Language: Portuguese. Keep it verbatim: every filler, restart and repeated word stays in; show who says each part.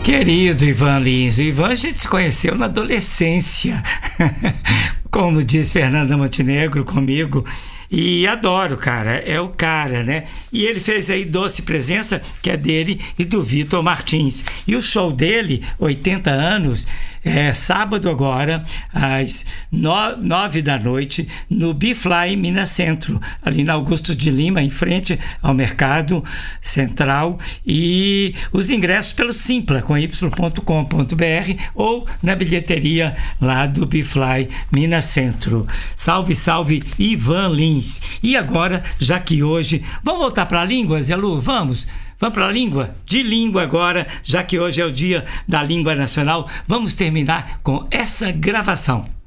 Speaker 1: Querido Ivan Lins, o Ivan a gente se conheceu na adolescência, como diz Fernanda Montenegro comigo, e adoro, cara, é o cara, né? E ele fez aí Doce Presença, que é dele e do Vitor Martins. E o show dele, oitenta anos, é sábado agora, às no, nove da noite, no Bifly Minas Centro, ali na Augusto de Lima, em frente ao Mercado Central. E os ingressos pelo simpla com y ponto com ponto br ou na bilheteria lá do Bifly Minas Centro. Salve, salve, Ivan Lins. E agora, já que hoje... Vamos voltar para a língua, Zé Lu? Vamos? Vamos para a língua? De língua agora, já que hoje é o dia da língua nacional. Vamos terminar com essa gravação.